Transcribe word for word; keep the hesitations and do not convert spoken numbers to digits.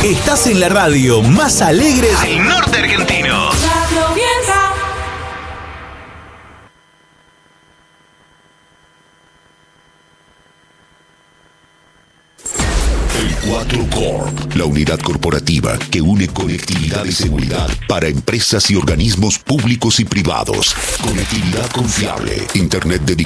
Estás en la radio más alegre del norte argentino. Radio Vieja. El cuatro Corp, la unidad corporativa que une conectividad y seguridad para empresas y organismos públicos y privados. Conectividad confiable, internet dedicado.